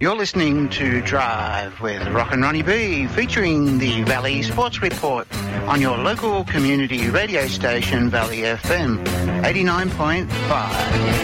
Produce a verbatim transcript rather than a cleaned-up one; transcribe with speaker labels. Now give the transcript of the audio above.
Speaker 1: You're listening to Drive with Rock and Ronnie B, featuring the Valley Sports Report on your local community radio station, Valley F M eighty-nine point five.